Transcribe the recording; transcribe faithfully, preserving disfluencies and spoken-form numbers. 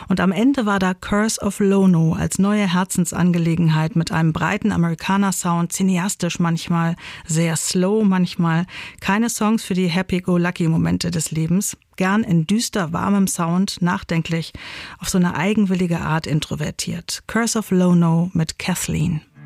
Und am Ende war da Curse of Lono als neue Herzensangelegenheit mit einem breiten Amerikaner-Sound, cineastisch manchmal, sehr slow manchmal. Keine Songs für die Happy-Go-Lucky-Momente des Lebens. Gern in düster, warmem Sound, nachdenklich, auf so eine eigenwillige Art introvertiert. Curse of Lono mit Kathleen.